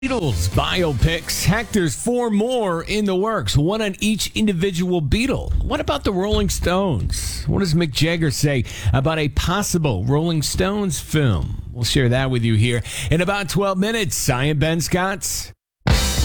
Beatles biopics. Heck, there's 4 more in the works, one on each individual Beatle. What about the Rolling Stones? What does Mick Jagger say about a possible Rolling Stones film? We'll share that with you here in about 12 minutes. I am Ben Scott.